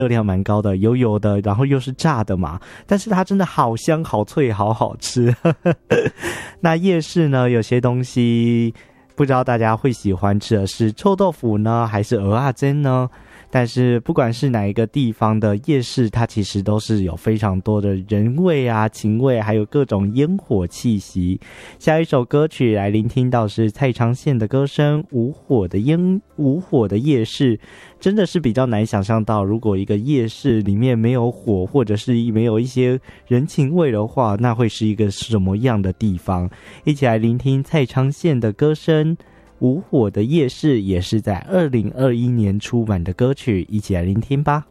热量蛮高的，油油的，然后又是炸的嘛，但是它真的好香好脆好好吃。那夜市呢，有些东西不知道大家会喜欢吃的是臭豆腐呢，还是蚵仔煎呢？但是不管是哪一个地方的夜市，它其实都是有非常多的人味啊、情味，还有各种烟火气息。下一首歌曲来聆听到是蔡昌宪的歌声《无火的夜市》，真的是比较难想象到，如果一个夜市里面没有火，或者是没有一些人情味的话，那会是一个什么样的地方？一起来聆听蔡昌宪的歌声。无火的夜市也是在2021年出版的歌曲，一起来聆听吧。